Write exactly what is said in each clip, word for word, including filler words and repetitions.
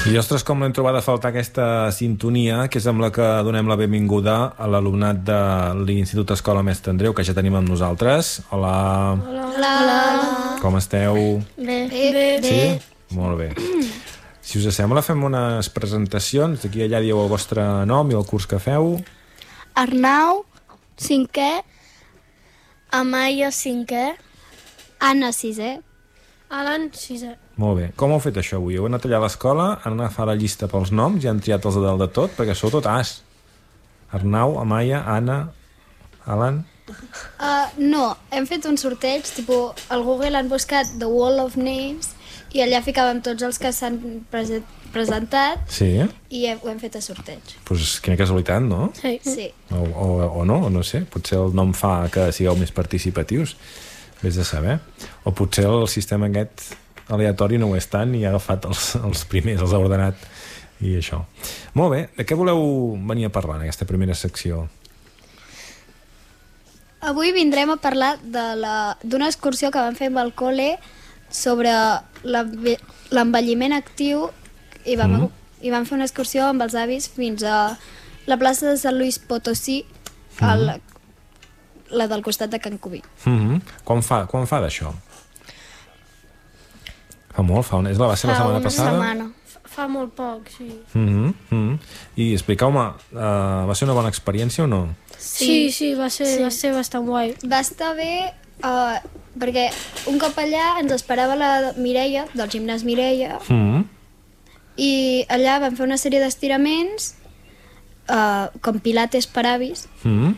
I, ostres, com l'hem trobat a faltar aquesta sintonia, que és amb la que donem la benvinguda a l'alumnat de l'Institut Escola Mestre Andreu, que ja tenim amb nosaltres. Hola. Hola. Hola. Com esteu? Bé. Bé. Sí? Molt bé. Si us sembla, fem unes presentacions. D'aquí allà dieu el vostre nom i el curs que feu. Arnau, cinquè. Amaya, cinquè. Anna, sisè. Alan, sisè. Molt bé. Com heu fet això avui? Heu anat allà a l'escola, han anat a fer la llista pels noms i han triat els de dalt de tot, perquè sou tot as. Arnau, Amaya, Anna, Alan... Uh, no, hem fet un sorteig, tipus, al Google han buscat The Wall of Names i allà ficàvem tots els que s'han prese presentat sí. I ho hem fet a sorteig. Pues quina casualitat, no? Sí. sí. O, o, o no, no sé. Potser el nom fa que sigueu més participatius. Vés a saber. O potser el sistema aquest aleatori no ho és tant i ha agafat els, els primers, els ha ordenat i això. Molt bé. De què voleu venir a parlar en aquesta primera secció? Avui vindrem a parlar d'una excursió que vam fer amb el col·le sobre l'envelliment actiu i vam, mm. i vam fer una excursió amb els avis fins a la plaça de Sant Luis Potosí, mm. a la, la del costat de Can Cubí. Mm -hmm. Quan fa, quan fa d'això? Fa molt, fa una... És la, va ser la fa setmana una passada? Setmana. Fa, fa molt poc, sí. Mm -hmm. Mm -hmm. I expliqueu-me, uh, va ser una bona experiència o no? Sí, sí, va ser, sí. va ser bastant guai. Va estar bé uh, perquè un cop allà ens esperava la Mireia, del gimnàs Mireia, mm. i allà vam fer una sèrie d'estiraments, uh, com pilates per avis, mm.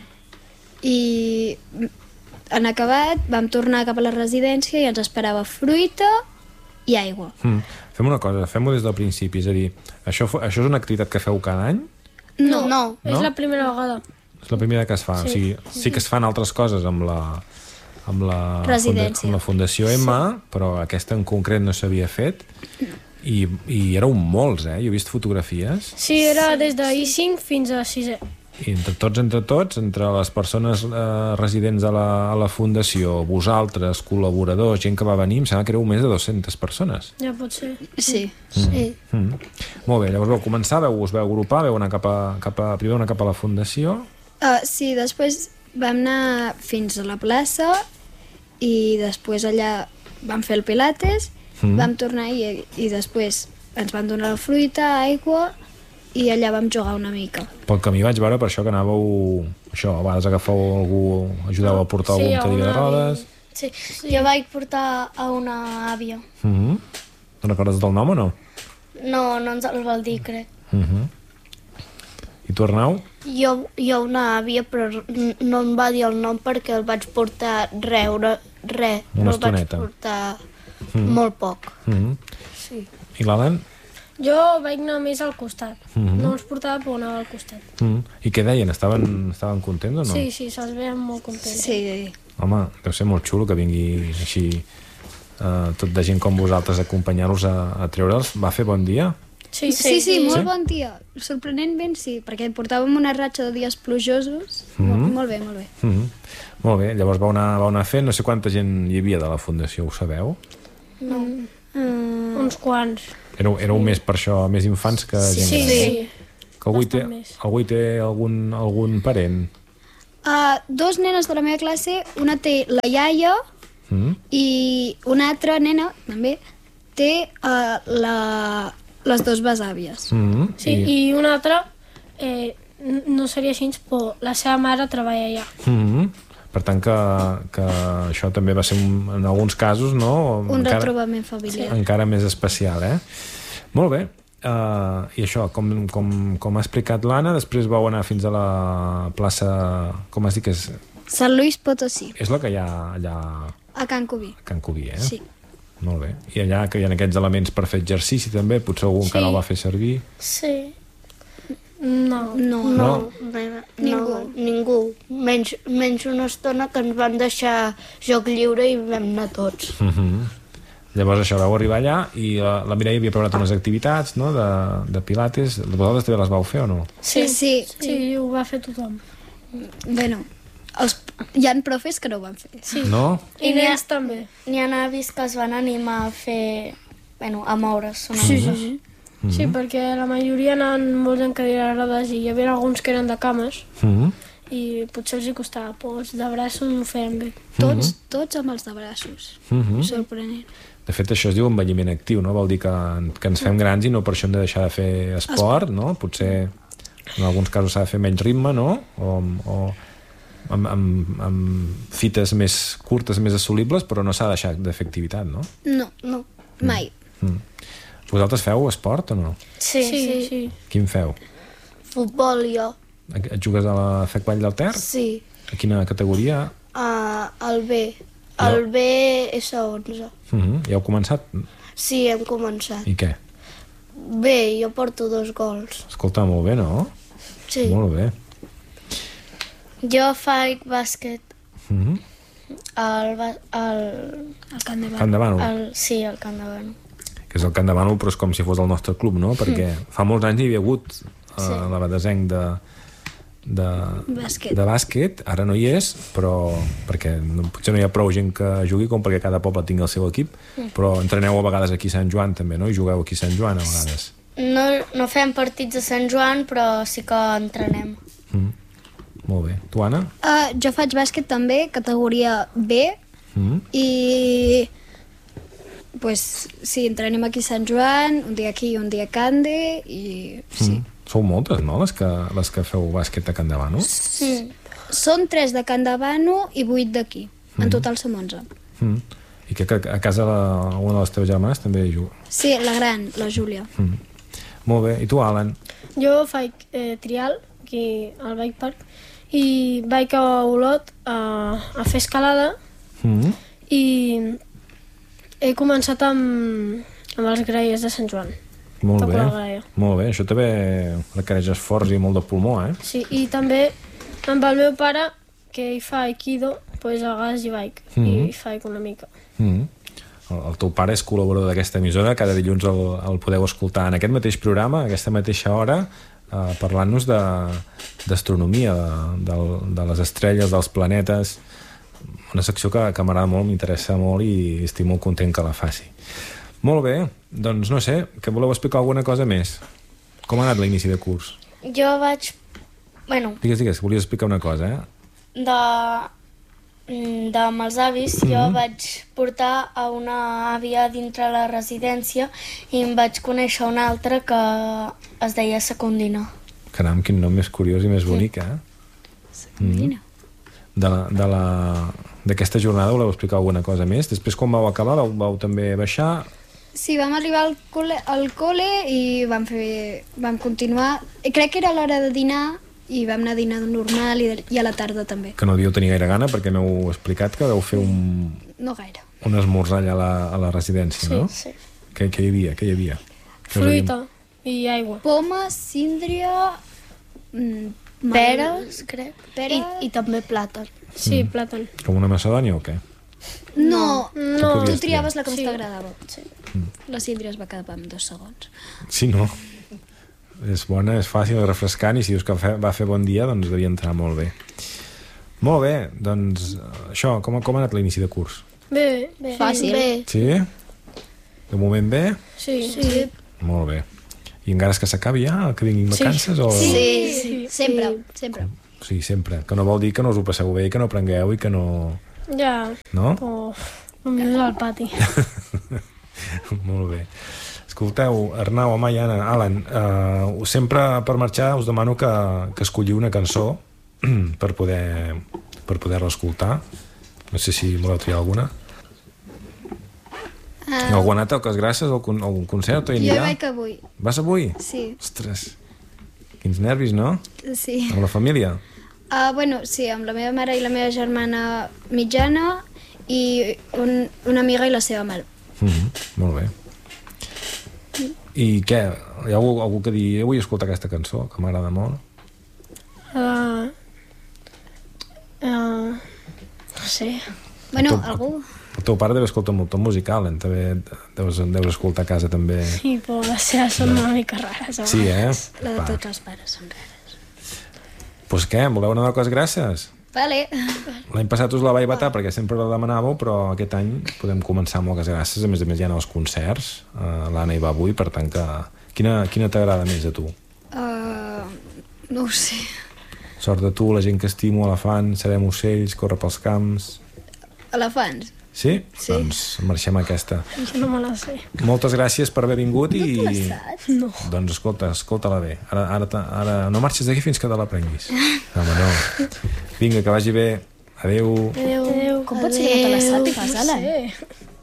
i en acabat vam tornar cap a la residència i ens esperava fruita i aigua. Mm. Fem una cosa, fem-ho des del principi, és a dir, això, això és una activitat que feu cada any? No, no, no? és la primera vegada. És la primera que es fa, sí. O sigui, sí que es fan altres coses amb la, amb la, residència. Amb la Fundació M, sí. Però aquesta en concret no s'havia fet, i, i éreu molts, eh? Jo he vist fotografies. Sí, era des de I cinc fins a sisè. I entre tots, entre tots, entre les persones eh, residents a la, a la Fundació, vosaltres, col·laboradors, gent que va venir, em sembla que éreu més de dues-centes persones. Ja pot ser. Sí. Mm. sí. Mm. Molt bé, llavors vau començar, veu, us veu agrupar, veu anar cap a, cap a, primer anar cap a la Fundació. Uh, sí, després vam anar fins a la plaça i després allà vam fer el pilates, mm. vam tornar i, i després ens van donar la fruita, aigua, i allà vam jugar una mica. Pel camí vaig veure per això que anàveu, això, a vegades agafeu algú, ajudàveu a portar sí, algun cadira de rodes. Sí, sí, jo vaig portar a una àvia. Uh -huh. No recordes del nom o no? No, no ens el vol dir, crec. Uh -huh. I tu, Arnau? Jo, jo una àvia, però no em va dir el nom perquè el vaig portar reure, res. Una no estoneta. El vaig portar mm. molt poc. Uh -huh. Sí. I l'Alan? Jo vaig anar més al costat. Uh Mm-hmm. -huh. No els portava, però anava al costat. Uh -huh. I què deien? Estaven, estaven contents o no? Sí, sí, se'ls veien molt contents. Sí. Home, deu ser molt xulo que vingui així uh, tot de gent com vosaltres a acompanyar-los a, a treure'ls. Va fer bon dia? Sí, sí, sí, sí, molt sí? bon dia. Sorprenentment sí, perquè portàvem una ratxa de dies plujosos. Mm-hmm. molt, molt bé, molt bé. Mm-hmm. Molt bé, llavors vau anar, vau anar fent, no sé quanta gent hi havia de la Fundació, ho sabeu? No. Mm. Uns quants. Éreu, éreu sí. més per això, més infants que gent sí, gran. Sí, que algú hi té, algú hi té algun, algun parent? Uh, dos nenes de la meva classe, una té la iaia mm. i una altra nena, també, té uh, la, les dues besàvies. Mm. Sí, I, i una altra, eh, no seria així, però la seva mare treballa allà. Mm. Per tant, que, que això també va ser, un, en alguns casos, no? Un encara, retrobament familiar. Encara més especial, eh? Molt bé. Uh, I això, com, com, com ha explicat l'Anna, després vau anar fins a la plaça... Com has dit que és? Sant Luis Potosí. És la que hi ha allà... A Can Cubí. A Can Cubí, eh? Sí. Molt bé. I allà que hi ha aquests elements per fer exercici també? Potser algú sí. encara el va fer servir? Sí. No. No. No? no. Ningú. No, ningú. Menys, menys una estona que ens van deixar joc lliure i vam anar tots. Uh -huh. Llavors això, vau arribar allà i la, la Mireia havia preparat unes activitats, no?, de, de pilates. Vosaltres també les vau fer o no? Sí, sí. Sí, sí ho va fer tothom. Bueno, els, hi ha profes que no ho van fer. Sí. No? I nens també. N'hi ha avis que es van animar a fer... Bueno, a moure's. Sí, sí, sí. Mm-hmm. Sí, perquè la majoria anaven molts en cadira de rodes i hi havia alguns que eren de cames Mm-hmm. i potser els hi costava, però els de braços ho feien bé. Tots, tots amb els de braços. Mm-hmm. Sorprenent. De fet, això es diu envelliment actiu, no? Vol dir que, que ens fem grans i no per això hem de deixar de fer esport, no? Potser en alguns casos s'ha de fer menys ritme, no? O, o amb, amb, amb fites més curtes, més assolibles, però no s'ha de deixar de fer activitat, no? No, no, mai. Mm. Vosaltres feu esport o no? Sí, Sí, sí. sí. Quin feu? Futbol, jo. Et jugues a la F E C Vall del Ter? Sí. A quina categoria? Uh, el B. El B és a onze. Mm-hmm. Ja heu començat? Sí, hem començat. I què? Bé, jo porto dos gols. Escolta, molt bé, no? Sí. Molt bé. Jo faig bàsquet Mm-hmm. al... ba- al, El Camp de Bar. Camp de Bànol. al sí, al Camp de Bànol. Que és el Camp de Bànol, però és com si fos el nostre club, no? Perquè fa molts anys hi havia hagut uh, Sí. la Badesenc de, de, Bàsquet. de bàsquet, ara no hi és, però perquè no, potser no hi ha prou gent que jugui com perquè cada poble tingui el seu equip, però entreneu a vegades aquí a Sant Joan també, no? I jugueu aquí a Sant Joan a vegades. No, no fem partits a Sant Joan, però sí que entrenem. Mm. Molt bé. Tu, Anna? Uh, jo faig bàsquet també, categoria B, Mm. i pues, sí, entrenem aquí a Sant Joan, un dia aquí i un dia a Cande, i sí. Mm. Sou moltes, no?, les que, les que feu bàsquet a Can de Bànol? Sí. Són tres de Can de Bànol i vuit d'aquí. En total som onze. Mm. I que, que a casa la, una de les teves germanes també hi juga. Sí, la gran, la Júlia. Mm. Molt bé. I tu, Alan? Jo faig eh, trial aquí al Bike Park i vaig a Olot a, a fer escalada Mm. i he començat amb, amb els graiers de Sant Joan. Molt Toco bé. la graella. Molt bé. Això també requereix esforç i molt de pulmó, eh? Sí, i també amb el meu pare, que ell fa aikido, doncs a vegades hi vaig Mhm. i faig una mica. Mm. El, el teu pare és col·laborador d'aquesta emissora, cada dilluns el, el podeu escoltar en aquest mateix programa, a aquesta mateixa hora, eh, parlant-nos de- d'astronomia, de, de, de les estrelles, dels planetes, una secció que, que m'agrada molt, m'interessa molt i estic molt content que la faci. Molt bé, doncs no sé, que voleu explicar alguna cosa més? Com ha anat l'inici de curs? Jo vaig... Bueno, Digues, digues, volies explicar una cosa, eh? de, de amb els avis, jo vaig portar a una àvia dintre la residència i em vaig conèixer una altra que es deia Secundina. Caram, quin nom més curiós i més bonic, eh? Mira. De la, de la, d'aquesta jornada voleu explicar alguna cosa més? Després, quan vau acabar, vau, vau també baixar? Sí, vam arribar al col·le, al col·le i vam, fer, vam continuar. I crec que era l'hora de dinar i vam anar a dinar normal i, de, i a la tarda també. Que no devíeu tenir gaire gana, perquè m'heu explicat que vau fer un, No gaire. un esmorzar allà a la, a la residència, Sí, no? Sí. Què, què hi havia? Què hi havia? Què us Fruita i aigua. Poma, síndria, mm, Peres, crec. Pera- I, I també plàtan. Sí, plàtan. havia? Com una macedònia o què? No, No, Tu podies tu triaves la que més Sí. t'agradava. Sí. La síndria es va quedar amb dos segons. Sí, no? És bona, és fàcil, és refrescant, i si dius que fe, va fer bon dia, doncs devia entrar molt bé. Molt bé, doncs això, com, com ha anat l'inici de curs? Bé, bé. Fàcil. Bé. Sí? De moment bé? Sí. Sí. Molt bé. I encara és que s'acabi ja, que vinguin Sí. vacances? O... Sí, Sí. sí. Sempre, sempre. O sigui, sempre. Que no vol dir que no us ho passeu bé, que no prengueu i que no... Ja, No? però només al pati. Molt bé. Escolteu, Arnau, Amai, Anna, Alan, uh, sempre per marxar us demano que, que escolliu una cançó per poder per poder-la escoltar. No sé si voleu triar alguna. Uh, Algú ha anat a Toques Grasses al, con al concert? O hi jo hi anirà? vaig avui. Vas avui? Sí, Ostres, quins nervis, no? sí. Amb la família? Uh, bueno, sí, amb la meva mare i la meva germana mitjana i un, una amiga i la seva mare. Mm -hmm. Molt bé. I què? Hi ha algú, algú que digui, jo vull escoltar aquesta cançó, que m'agrada molt? Uh, uh, no sé. Bueno, Tu- algú... El teu pare deu escoltar molt musical, eh? També deus, deus escoltar a casa també. Sí, però les seves són una mica rares. Sí, eh? La de Va. tots els pares són rares. Pues què, voleu anar a Toques Grasses? Vale. L'any passat us la vaig vetar perquè sempre la demanàveu, però aquest any podem començar. Moltes gràcies. A més a més hi ha els concerts. Uh, L'Anna hi va avui, per tant que... Quina, quina t'agrada més a tu? Uh, no ho sé. Sort de tu, la gent que estimo, elefant, serem ocells, córrer pels camps... Elefants. Sí? Sí. Doncs marxem a aquesta. No me la sé. Moltes gràcies per haver vingut i... No te la saps? No. Doncs escolta, escolta-la bé. Ara, ara, ara no marxes d'aquí fins que te l'aprenguis. Home, no. Vinga, que vagi bé. Adéu. Adéu. Com pot ser que no te la sàpigues, No Alan? sé.